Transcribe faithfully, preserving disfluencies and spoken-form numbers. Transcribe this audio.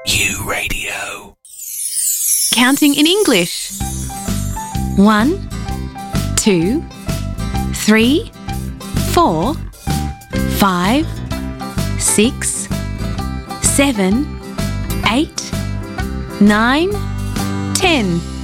U Radio. Counting in English. One, two, three, four, five, six, seven, eight, nine, ten.